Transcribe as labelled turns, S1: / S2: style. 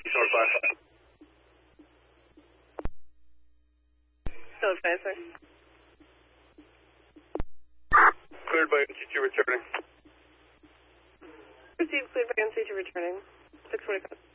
S1: North 5.
S2: Still advancing.
S1: Cleared by NC2 returning.
S2: Received, cleared by NC2 returning. 645.